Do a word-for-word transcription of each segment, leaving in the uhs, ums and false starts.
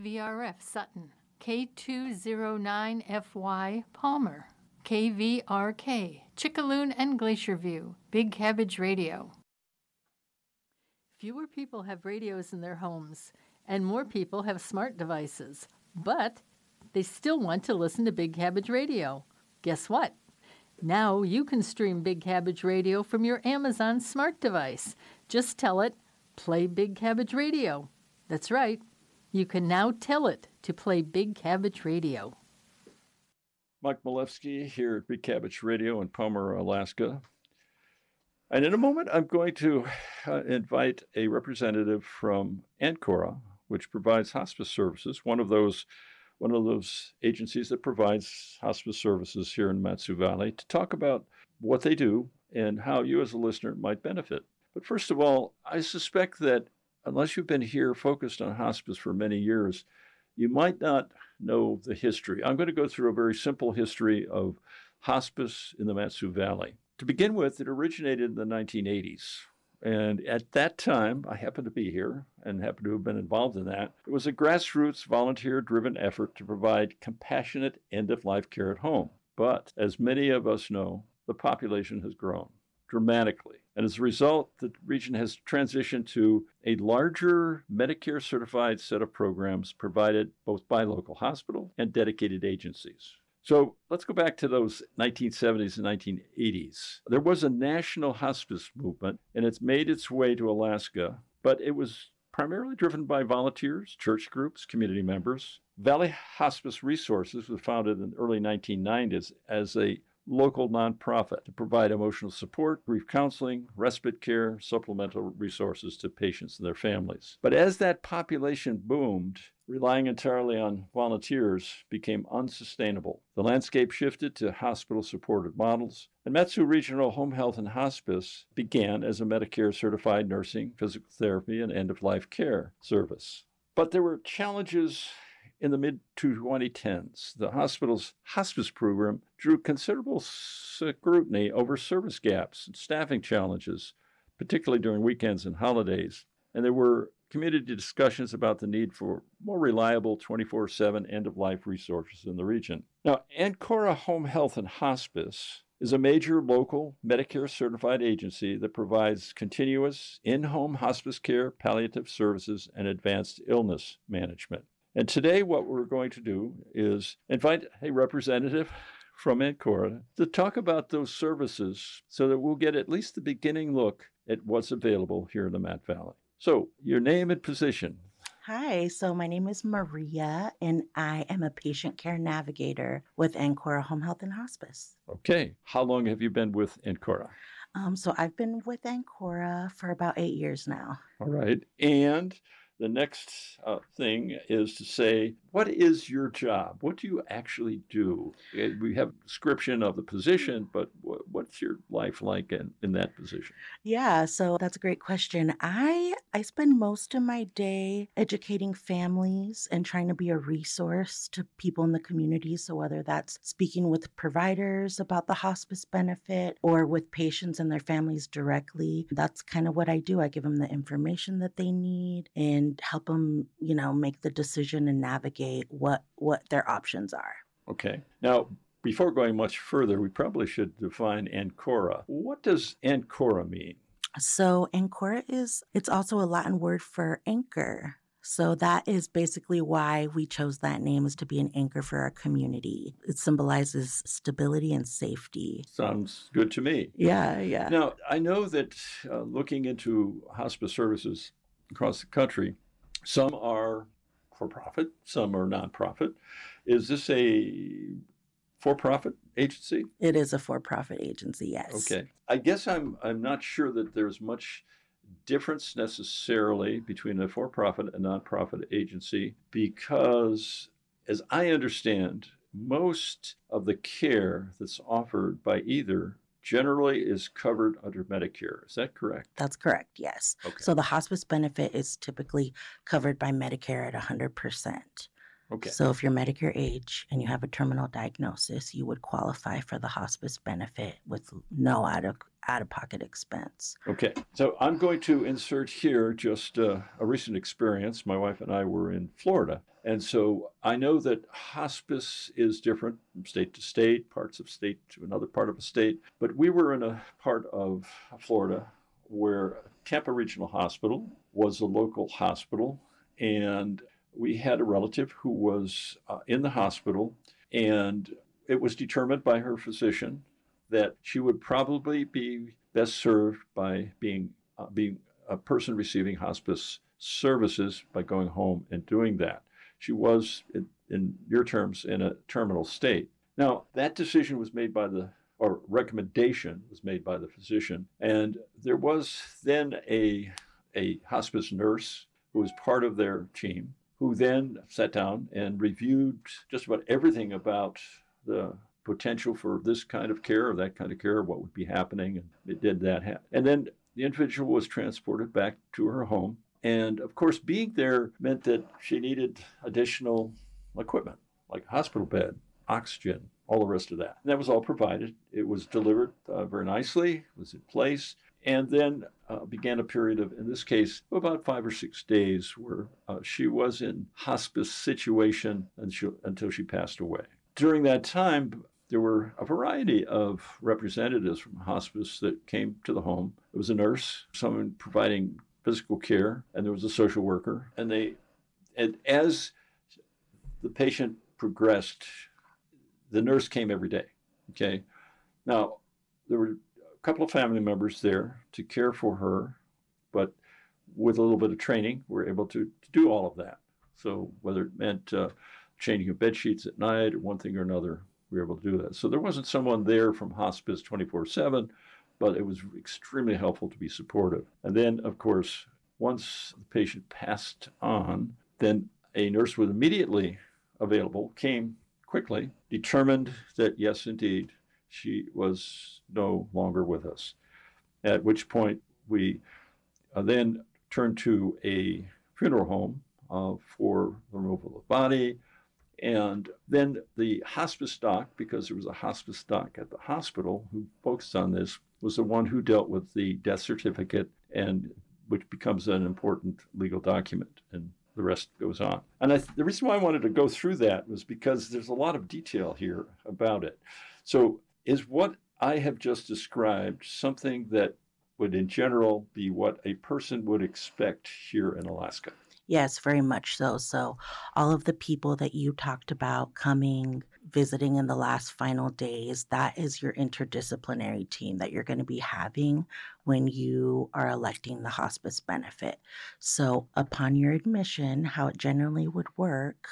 V R F Sutton, K two oh nine F Y Palmer, K V R K Chickaloon and Glacier View, Big Cabbage Radio. Fewer people have radios in their homes, and more people have smart devices, but they still want to listen to Big Cabbage Radio. Guess what? Now you can stream Big Cabbage Radio from your Amazon smart device. Just tell it, play Big Cabbage Radio. That's right. You can now tell it to play Big Cabbage Radio. Mike Milewski here at Big Cabbage Radio in Palmer, Alaska. And in a moment, I'm going to uh, invite a representative from Ancora, which provides hospice services, one of those one of those agencies that provides hospice services here in Mat-Su Valley, to talk about what they do and how you as a listener might benefit. But first of all, I suspect that unless you've been here focused on hospice for many years, you might not know the history. I'm going to go through a very simple history of hospice in the Mat-Su Valley. To begin with, it originated in the nineteen eighties. And at that time, I happened to be here and happened to have been involved in that. It was a grassroots, volunteer-driven effort to provide compassionate end-of-life care at home. But as many of us know, the population has grown dramatically. And as a result, the region has transitioned to a larger Medicare-certified set of programs provided both by local hospital and dedicated agencies. So let's go back to those nineteen seventies and nineteen eighties. There was a national hospice movement, and it's made its way to Alaska, but it was primarily driven by volunteers, church groups, community members. Valley Hospice Resources was founded in the early nineteen nineties as a local nonprofit to provide emotional support, grief counseling, respite care, supplemental resources to patients and their families. But as that population boomed, relying entirely on volunteers became unsustainable. The landscape shifted to hospital-supported models, and Mat-Su Regional Home Health and Hospice began as a Medicare-certified nursing, physical therapy, and end-of-life care service. But there were challenges in the mid twenty tens. The hospital's hospice program drew considerable scrutiny over service gaps and staffing challenges, particularly during weekends and holidays. And there were community discussions about the need for more reliable twenty-four seven end-of-life resources in the region. Now, Ancora Home Health and Hospice is a major local Medicare-certified agency that provides continuous in-home hospice care, palliative services, and advanced illness management. And today what we're going to do is invite a representative from Ancora to talk about those services so that we'll get at least the beginning look at what's available here in the Mat Valley. So your name and position. Hi, so my name is Maria, and I am a patient care navigator with Ancora Home Health and Hospice. Okay. How long have you been with Ancora? Um, so I've been with Ancora for about eight years now. All right. And the next uh, thing is to say, what is your job? What do you actually do? We have a description of the position, but w- what's your life like in, in that position? Yeah, so that's a great question. I I spend most of my day educating families and trying to be a resource to people in the community. So whether that's speaking with providers about the hospice benefit or with patients and their families directly, that's kind of what I do. I give them the information that they need and help them, you know, make the decision and navigate what what their options are. Okay. Now, before going much further, we probably should define Ancora. What does Ancora mean? So Ancora is, it's also a Latin word for anchor. So that is basically why we chose that name, is to be an anchor for our community. It symbolizes stability and safety. Sounds good to me. Yeah, yeah. Now, I know that uh, looking into hospice services across the country, some are for-profit, some are nonprofit. Is this a for-profit agency? It is a for-profit agency, yes. Okay. I guess I'm I'm not sure that there's much difference necessarily between a for-profit and nonprofit agency because, as I understand, most of the care that's offered by either generally is covered under Medicare. Is that correct? That's correct, yes. Okay. So the hospice benefit is typically covered by Medicare at one hundred percent. Okay. So if you're Medicare age and you have a terminal diagnosis, you would qualify for the hospice benefit with no out of out-of-pocket expense. Okay, so I'm going to insert here just uh, a recent experience. My wife and I were in Florida, and so I know that hospice is different from state to state, parts of state to another part of a state, but we were in a part of Florida where Tampa Regional Hospital was a local hospital, and we had a relative who was uh, in the hospital, and it was determined by her physician that she would probably be best served by being uh, being a person receiving hospice services by going home and doing that. She was, in, in your terms, in a terminal state. Now, that decision was made by the, or recommendation was made by the physician, and there was then a, a hospice nurse who was part of their team, who then sat down and reviewed just about everything about the potential for this kind of care or that kind of care, what would be happening, and it did that happen. And then the individual was transported back to her home. And of course, being there meant that she needed additional equipment, like a hospital bed, oxygen, all the rest of that. And that was all provided. It was delivered uh, very nicely, was in place, and then uh, began a period of, in this case, about five or six days where uh, she was in hospice situation until, until she passed away. During that time, there were a variety of representatives from hospice that came to the home. There was a nurse, someone providing physical care, and there was a social worker. And they, and as the patient progressed, the nurse came every day. Okay. Now, there were a couple of family members there to care for her, but with a little bit of training, we're able to, to do all of that. So whether it meant uh, changing of bed sheets at night or one thing or another, we were able to do that. So there wasn't someone there from hospice twenty-four seven, but it was extremely helpful to be supportive. And then, of course, once the patient passed on, then a nurse was immediately available, came quickly, determined that, yes, indeed, she was no longer with us, at which point we uh, then turned to a funeral home uh, for the removal of the body. And then the hospice doc, because there was a hospice doc at the hospital who focused on this, was the one who dealt with the death certificate, and which becomes an important legal document, and the rest goes on. And I, the reason why I wanted to go through that was because there's a lot of detail here about it. So is what I have just described something that would in general be what a person would expect here in Alaska? Yes, very much so. So all of the people that you talked about coming, visiting in the last final days, that is your interdisciplinary team that you're going to be having when you are electing the hospice benefit. So upon your admission, how it generally would work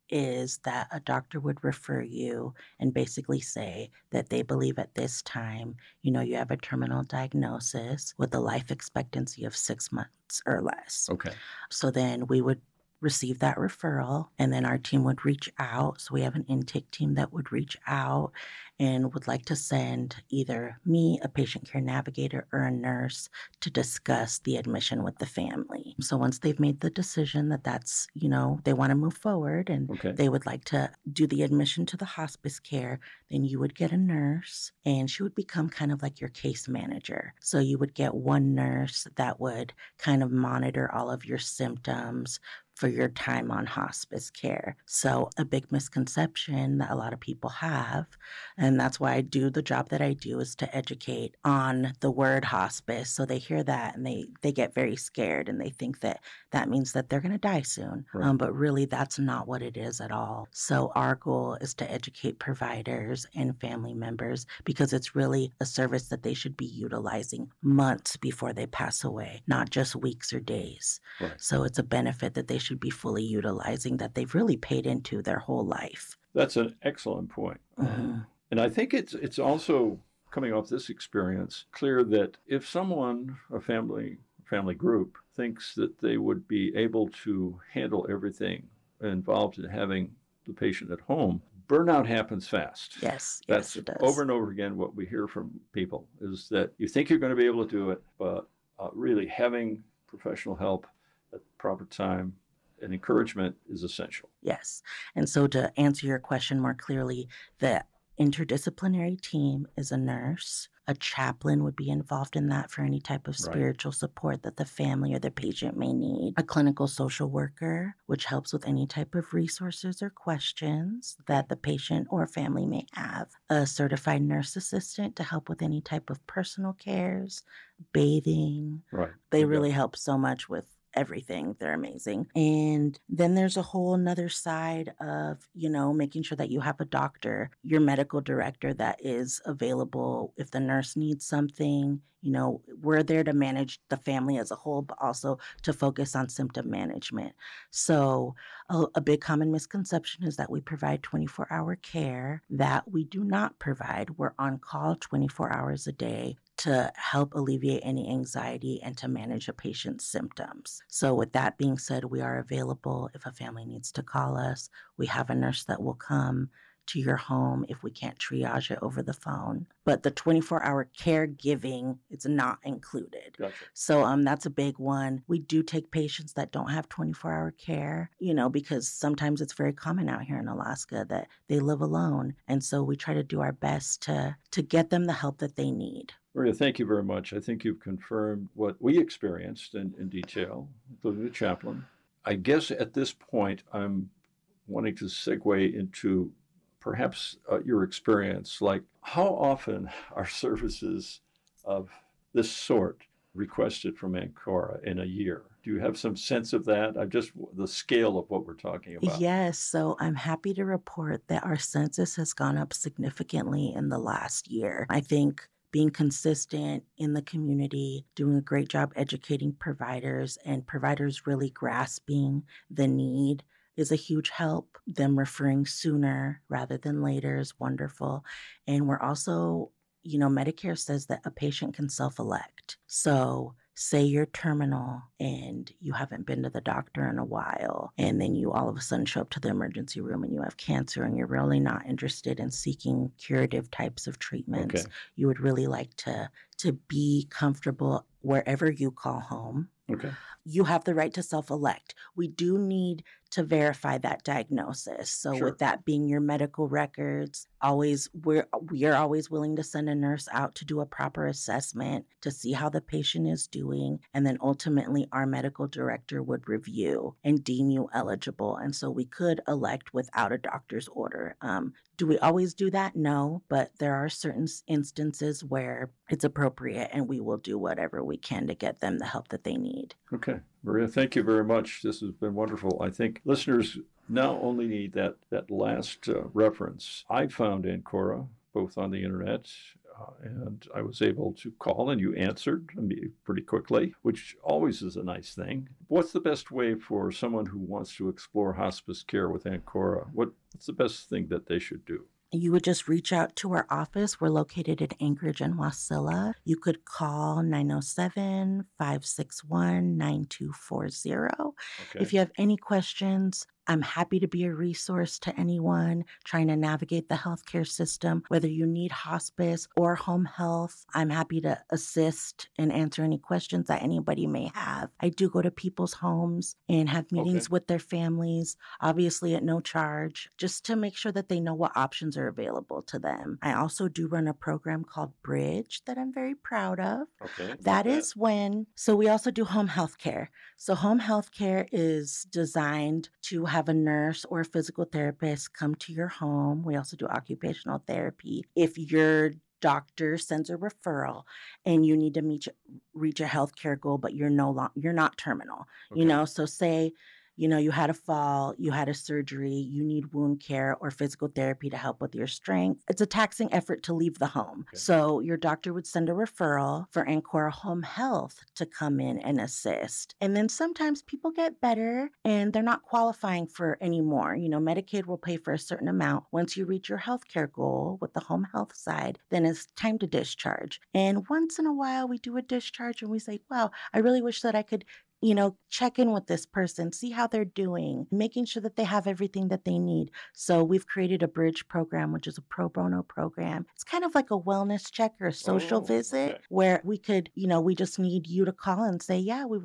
is that a doctor would refer you and basically say that they believe at this time, you know, you have a terminal diagnosis with a life expectancy of six months or less. Okay. So then we would receive that referral, and then our team would reach out. So we have an intake team that would reach out and would like to send either me, a patient care navigator, or a nurse to discuss the admission with the family. So once they've made the decision that that's, you know, they want to move forward and Okay. they would like to do the admission to the hospice care, then you would get a nurse, and she would become kind of like your case manager. So you would get one nurse that would kind of monitor all of your symptoms for your time on hospice care. So a big misconception that a lot of people have, and that's why I do the job that I do, is to educate on the word hospice. So they hear that and they, they get very scared, and they think that that means that they're going to die soon. Right. Um, but really, that's not what it is at all. So our goal is to educate providers and family members, because it's really a service that they should be utilizing months before they pass away, not just weeks or days. Right. So it's a benefit that they should be fully utilizing, that they've really paid into their whole life. That's an excellent point. Mm-hmm. And I think it's it's also, coming off this experience, clear that if someone, a family family group, thinks that they would be able to handle everything involved in having the patient at home, burnout happens fast. Yes, That's yes, it does. over and over again what we hear from people, is that you think you're going to be able to do it, but uh, really having professional help at the proper time and encouragement is essential. Yes. And so to answer your question more clearly, the interdisciplinary team is a nurse. A chaplain would be involved in that for any type of Right. spiritual support that the family or the patient may need. A clinical social worker, which helps with any type of resources or questions that the patient or family may have. A certified nurse assistant to help with any type of personal cares, bathing. Right. They Okay. really help so much with everything. They're amazing. And then there's a whole nother side of, you know, making sure that you have a doctor, your medical director that is available if the nurse needs something. You know, we're there to manage the family as a whole, but also to focus on symptom management. So a, a big common misconception is that we provide twenty-four hour care. That we do not provide. We're on call twenty-four hours a day to help alleviate any anxiety and to manage a patient's symptoms. So with that being said, we are available if a family needs to call us. We have a nurse that will come to your home if we can't triage it over the phone. But the twenty-four hour caregiving is not included. Gotcha. So um, that's a big one. We do take patients that don't have twenty-four hour care, you know, because sometimes it's very common out here in Alaska that they live alone. And so we try to do our best to, to get them the help that they need. Maria, thank you very much. I think you've confirmed what we experienced in, in detail, including the chaplain. I guess at this point, I'm wanting to segue into perhaps uh, your experience. Like, how often are services of this sort requested from Ancora in a year? Do you have some sense of that? I'm just the scale of what we're talking about. Yes, so I'm happy to report that our census has gone up significantly in the last year. I think being consistent in the community, doing a great job educating providers, and providers really grasping the need is a huge help. Them referring sooner rather than later is wonderful. And we're also, you know, Medicare says that a patient can self-elect. So say you're terminal and you haven't been to the doctor in a while, and then you all of a sudden show up to the emergency room and you have cancer and you're really not interested in seeking curative types of treatments. Okay. You would really like to, to be comfortable wherever you call home. Okay. You have the right to self-elect. We do need to verify that diagnosis. So Sure. with that being your medical records, always we're we are always willing to send a nurse out to do a proper assessment to see how the patient is doing. And then ultimately our medical director would review and deem you eligible. And so we could elect without a doctor's order. Um, do we always do that? No, but there are certain instances where it's appropriate and we will do whatever we can to get them the help that they need. Okay. Maria, thank you very much. This has been wonderful. I think listeners now only need that, that last uh, reference. I found Ancora both on the internet uh, and I was able to call and you answered me pretty quickly, which always is a nice thing. What's the best way for someone who wants to explore hospice care with Ancora? What, what's the best thing that they should do? You would just reach out to our office. We're located in Anchorage and Wasilla. You could call nine oh seven, five six one, nine two four zero. Okay. If you have any questions, I'm happy to be a resource to anyone trying to navigate the healthcare system, whether you need hospice or home health. I'm happy to assist and answer any questions that anybody may have. I do go to people's homes and have meetings Okay. with their families, obviously at no charge, just to make sure that they know what options are available to them. I also do run a program called Bridge that I'm very proud of. Okay. That is when, so we also do home health care. So home health care is designed to have a nurse or a physical therapist come to your home. We also do occupational therapy. If your doctor sends a referral and you need to meet, reach a healthcare goal, but you're no long, you're not terminal, Okay. you know, so say, you know, you had a fall, you had a surgery, you need wound care or physical therapy to help with your strength. It's a taxing effort to leave the home. Okay. So your doctor would send a referral for Ancora Home Health to come in and assist. And then sometimes people get better and they're not qualifying for any more. You know, Medicaid will pay for a certain amount. Once you reach your healthcare goal with the home health side, then it's time to discharge. And once in a while we do a discharge and we say, wow, I really wish that I could you know, check in with this person, see how they're doing, making sure that they have everything that they need. So we've created a Bridge program, which is a pro bono program. It's kind of like a wellness check or a social Oh, visit okay. where we could, you know, we just need you to call and say, yeah, we would love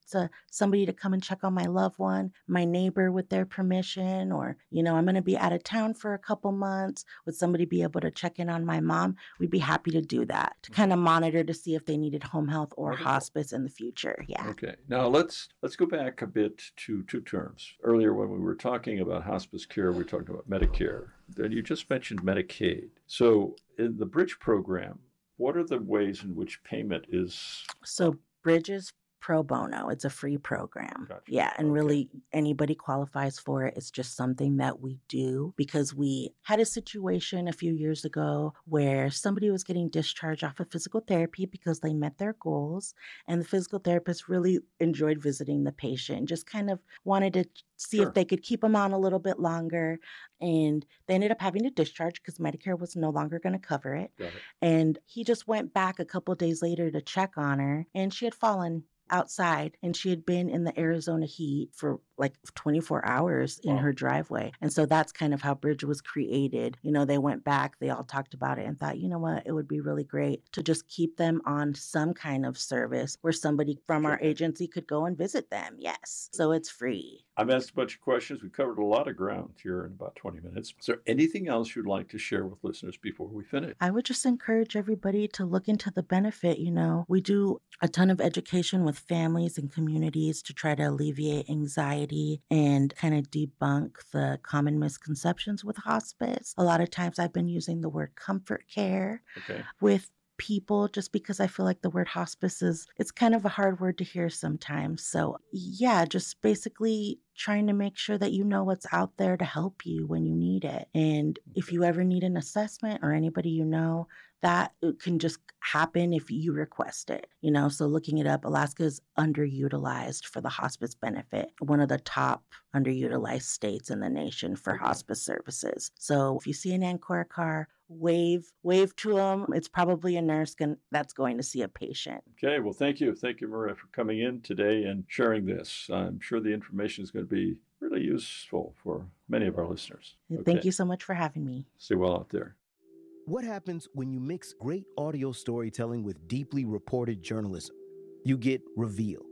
to somebody to come and check on my loved one, my neighbor with their permission, or, you know, I'm going to be out of town for a couple months. Would somebody be able to check in on my mom? We'd be happy to do that, to kind of monitor to see if they needed home health or Wonderful. hospice in the future. Yeah. Okay. Now let's let's go back a bit to two terms. Earlier when we were talking about hospice care, we were talking about Medicare. Then you just mentioned Medicaid. So in the Bridge program, what are the ways in which payment is? So Bridge is pro bono. It's a free program. Gotcha. Yeah. And Okay. really anybody qualifies for it. It's just something that we do because we had a situation a few years ago where somebody was getting discharged off of physical therapy because they met their goals. And the physical therapist really enjoyed visiting the patient, just kind of wanted to see Sure. if they could keep them on a little bit longer. And they ended up having to discharge because Medicare was no longer going to cover it. Got it. And he just went back a couple days later to check on her, and she had fallen outside, and she had been in the Arizona heat for like twenty-four hours in Wow. her driveway. And so that's kind of how Bridge was created. You know, they went back, they all talked about it and thought, you know what, it would be really great to just keep them on some kind of service where somebody from our Okay. agency could go and visit them. Yes. So it's free. I've asked a bunch of questions. We covered a lot of ground here in about twenty minutes. Is there anything else you'd like to share with listeners before we finish? I would just encourage everybody to look into the benefit. You know, we do a ton of education with families and communities to try to alleviate anxiety and kind of debunk the common misconceptions with hospice. A lot of times I've been using the word comfort care Okay. with people just because I feel like the word hospice is, it's kind of a hard word to hear sometimes. So yeah, just basically trying to make sure that you know what's out there to help you when you need it. And if you ever need an assessment or anybody you know, that it can just happen if you request it, you know? So looking it up, Alaska is underutilized for the hospice benefit, one of the top underutilized states in the nation for Okay. hospice services. So if you see an Ancora car, wave, wave to them. It's probably a nurse can, that's going to see a patient. Okay. Well, thank you. Thank you, Maria, for coming in today and sharing this. I'm sure the information is going to be really useful for many of our listeners. Thank Okay. you so much for having me. Stay well out there. What happens when you mix great audio storytelling with deeply reported journalism? You get Reveal.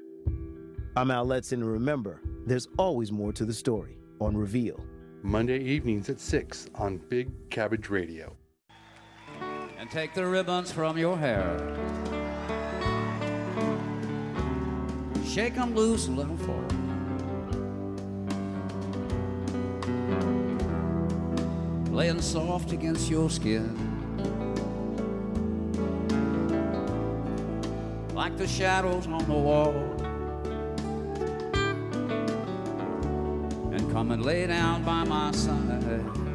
I'm Al Letson, and remember, there's always more to the story on Reveal. Monday evenings at six on Big Cabbage Radio. And take the ribbons from your hair. Shake them loose a little forward. Laying soft against your skin, like the shadows on the wall. And come and lay down by my side.